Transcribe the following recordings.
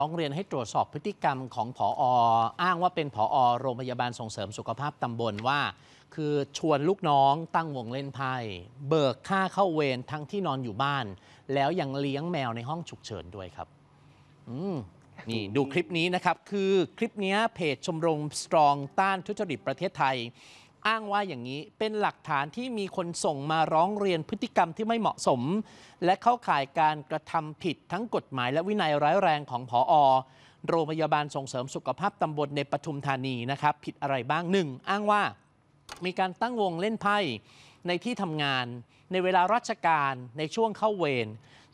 ร้องเรียนให้ตรวจสอบพฤติกรรมของผอ.อ้างว่าเป็นผอ.โรงพยาบาลส่งเสริมสุขภาพตำบลว่าคือชวนลูกน้องตั้งวงเล่นไพ่เบิกค่าเข้าเวรทั้งที่นอนอยู่บ้านแล้วยังเลี้ยงแมวในห้องฉุกเฉินด้วยครับนี่ดูคลิปนี้นะครับคือคลิปนี้เพจชมรมสตรองต้านทุจริตประเทศไทยอ้างว่าอย่างนี้เป็นหลักฐานที่มีคนส่งมาร้องเรียนพฤติกรรมที่ไม่เหมาะสมและเข้าข่ายการกระทำผิดทั้งกฎหมายและวินัยร้ายแรงของผอ.โรงพยาบาลส่งเสริมสุขภาพตำบลในปทุมธานีนะครับผิดอะไรบ้าง 1. อ้างว่ามีการตั้งวงเล่นไพ่ในที่ทำงานในเวลาราชการในช่วงเข้าเวร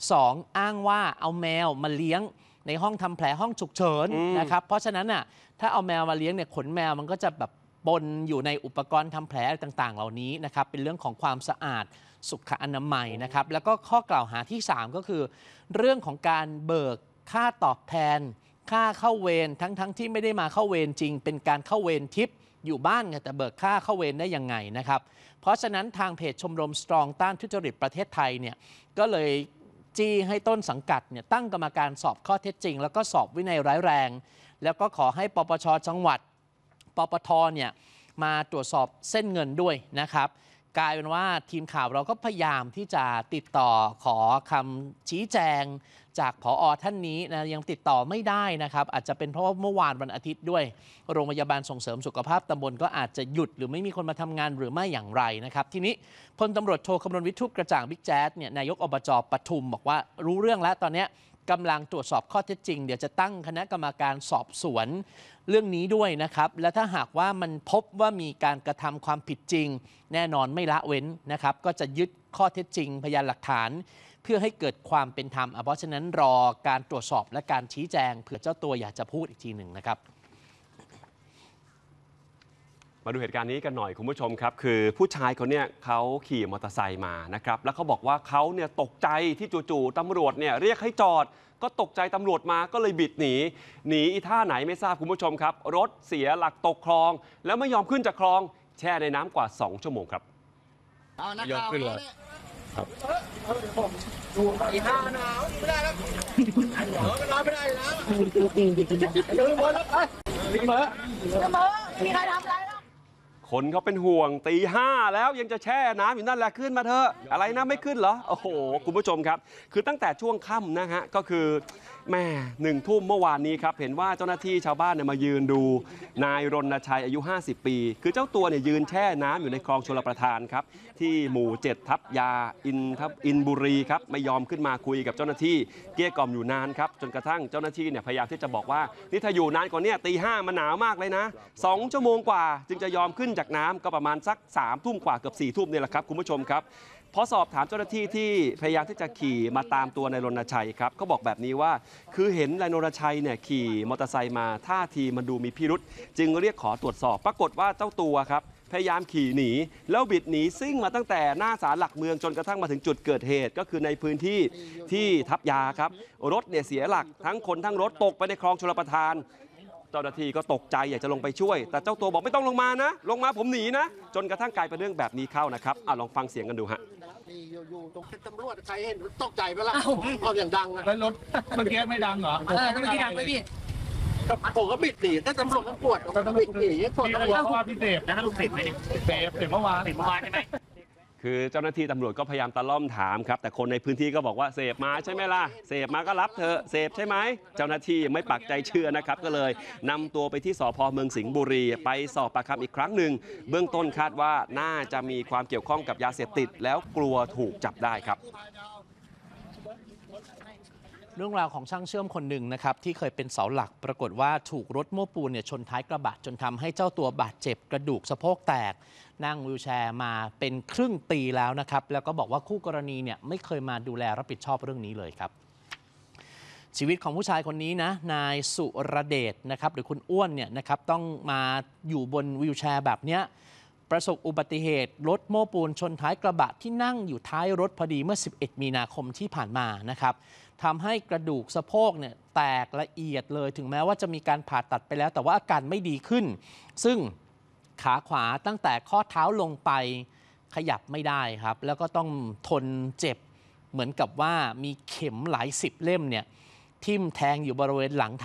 2. อ้างว่าเอาแมวมาเลี้ยงในห้องทำแผลห้องฉุกเฉินนะครับเพราะฉะนั้นน่ะถ้าเอาแมวมาเลี้ยงเนี่ยขนแมวมันก็จะแบบปนอยู่ในอุปกรณ์ทำแผลต่างๆเหล่านี้นะครับเป็นเรื่องของความสะอาดสุขอนามัยนะครับแล้วก็ข้อกล่าวหาที่ 3 ก็คือเรื่องของการเบิกค่าตอบแทนค่าเข้าเวรทั้งที่ไม่ได้มาเข้าเวรจริงเป็นการเข้าเวรทิพย์อยู่บ้านแต่เบิกค่าเข้าเวรได้ยังไงนะครับเพราะฉะนั้นทางเพจชมรมสตรองต้านทุจริตประเทศไทยเนี่ยก็เลยจี้ให้ต้นสังกัดเนี่ยตั้งกรรมการสอบข้อเท็จจริงแล้วก็สอบวินัยร้ายแรงแล้วก็ขอให้ปปช.จังหวัดปปท.เนี่ยมาตรวจสอบเส้นเงินด้วยนะครับกลายเป็นว่าทีมข่าวเราก็พยายามที่จะติดต่อขอคำชี้แจงจากผอ.ท่านนี้นะยังติดต่อไม่ได้นะครับอาจจะเป็นเพราะว่าเมื่อวานวันอาทิตย์ด้วยโรงพยาบาลส่งเสริมสุขภาพตำบลก็อาจจะหยุดหรือไม่มีคนมาทำงานหรือไม่อย่างไรนะครับทีนี้พลตำรวจโทคำรณวิทย์ ทูปกระจ่างบิ๊กแจ๊สเนี่ยนายกอบจ.ปทุมบอกว่ารู้เรื่องแล้วตอนนี้กำลังตรวจสอบข้อเท็จจริงเดี๋ยวจะตั้งคณะกรรมการสอบสวนเรื่องนี้ด้วยนะครับและถ้าหากว่ามันพบว่ามีการกระทำความผิดจริงแน่นอนไม่ละเว้นนะครับก็จะยึดข้อเท็จจริงพยานหลักฐานเพื่อให้เกิดความเป็นธรรมเพราะฉะนั้นรอการตรวจสอบและการชี้แจงเผื่อเจ้าตัวอยากจะพูดอีกทีหนึ่งนะครับมาดูเหตุการณ์นี้กันหน่อยคุณผู้ชมครับคือผู้ชายคนนี้เขาขี่มอเตอร์ไซค์มานะครับแล้วเขาบอกว่าเขาเนี่ยตกใจที่จู่ๆตำรวจเนี่ยเรียกให้จอดก็ตกใจตำรวจมาก็เลยบิดหนีอีท่าไหนไม่ทราบคุณผู้ชมครับรถเสียหลักตกคลองแล้วไม่ยอมขึ้นจากคลองแช่ในน้ำกว่า2 ชั่วโมงครับยอมขึ้นเลยครับอีท่าหนาวไม่ได้แล้วมันร้อนไม่ได้แล้วเดินบนแล้วไปมีใครทำอะไรแล้วคนเขาเป็นห่วงตี 5แล้วยังจะแช่น้ำอยู่นั่นแหละขึ้นมาเถอะอะไรนะไม่ขึ้นเหรอโอ้โหคุณผู้ชมครับคือตั้งแต่ช่วงค่ำนะฮะก็คือแม่1 ทุ่มเมื่อวานนี้ครับเห็นว่าเจ้าหน้าที่ชาวบ้านเนี่ยมายืนดูนายรณชัยอายุ50 ปีคือเจ้าตัวเนี่ยยืนแช่น้ำอยู่ในคลองชลประทานครับที่หมู่7 ทับยาอินบุรีครับไม่ยอมขึ้นมาคุยกับเจ้าหน้าที่เกลี้ยกล่อมอยู่นานครับจนกระทั่งเจ้าหน้าที่เนี่ยพยายามที่จะบอกว่านี่ถ้าอยู่นานกว่านี้ตี 5มันหนาวมากเลยนะ2 ชั่วโมงกว่าจึงจะยอมขึ้นจากน้ำก็ประมาณสัก3 ทุ่มกว่าเกือบ4 ทุ่มนี่แหละครับคุณผู้ชมครับพอสอบถามเจ้าหน้าที่ที่พยายามที่จะขี่มาตามตัวนายรณชัยครับเขาบอกแบบนี้ว่าคือเห็นนายรณชัยเนี่ยขี่มอเตอร์ไซค์มาท่าทีมันดูมีพิรุษจึงเรียกขอตรวจสอบปรากฏว่าเจ้าตัวครับพยายามขี่หนีแล้วบิดหนีซิ่งมาตั้งแต่หน้าศาลหลักเมืองจนกระทั่งมาถึงจุดเกิดเหตุก็คือในพื้นที่ที่ทับยาครับรถเนี่ยเสียหลักทั้งคนทั้งรถตกไปในคลองชลประทานเจ้าหน้าที่ก็ตกใจอยากจะลงไปช่วยแต่เจ้าตัวบอกไม่ต้องลงมานะลงมาผมหนีนะจนกระทั่งกลายเป็นเรื่องแบบนี้เข้านะครับลองฟังเสียงกันดูฮะอยู่ตรงตำรวจใครเห็นตกใจไปละความอย่างดังอะแล้วรถเมื่อกี้ไม่ดังเหรอเมื่อกี้ดังไหมพี่ผมก็บิดหนีแต่ตำรวจก็ปวดก็บิดหนีปวดเพราะว่าพี่เสพนะลูกเสพไหมเสพเมื่อวานใช่ไหมคือเจ้าหน้าที่ตำรวจก็พยายามตะล่อมถามครับแต่คนในพื้นที่ก็บอกว่าเสพมาใช่ไหมล่ะเสพมาก็รับเถอะเสพใช่ไหมเจ้าหน้าที่ไม่ปักใจเชื่อนะครับก็เลยนำตัวไปที่สภ.เมืองสิงห์บุรีไปสอบปากคำอีกครั้งหนึ่งเบื้องต้นคาดว่าน่าจะมีความเกี่ยวข้องกับยาเสพติดแล้วกลัวถูกจับได้ครับเรื่องราวของช่างเชื่อมคนหนึ่งนะครับที่เคยเป็นเสาหลักปรากฏว่าถูกรถโม้ปูนชนท้ายกระบะจนทำให้เจ้าตัวบาดเจ็บกระดูกสะโพกแตกนั่งวีลแชร์มาเป็นครึ่งปีแล้วนะครับแล้วก็บอกว่าคู่กรณีไม่เคยมาดูแลรับผิดชอบเรื่องนี้เลยครับชีวิตของผู้ชายคนนี้นะนายสุรเดชนะครับหรือคุณอ้วนนะครับต้องมาอยู่บนวีลแชร์แบบนี้ประสบอุบัติเหตุรถโม้ปูนชนท้ายกระบะที่นั่งอยู่ท้ายรถพอดีเมื่อ11 มีนาคมที่ผ่านมานะครับทำให้กระดูกสะโพกแตกละเอียดเลยถึงแม้ว่าจะมีการผ่าตัดไปแล้วแต่ว่าอาการไม่ดีขึ้นซึ่งขาขวาตั้งแต่ข้อเท้าลงไปขยับไม่ได้ครับแล้วก็ต้องทนเจ็บเหมือนกับว่ามีเข็มหลาย10 เล่มทิ่มแทงอยู่บริเวณหลัง